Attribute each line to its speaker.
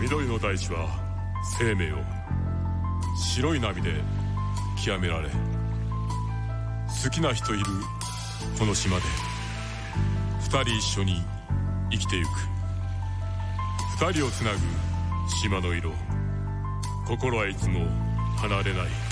Speaker 1: 緑の大地は生命を、白い波で極められ、好きな人いるこの島で二人一緒に生きてゆく。二人をつなぐ島の色、心はいつも離れない。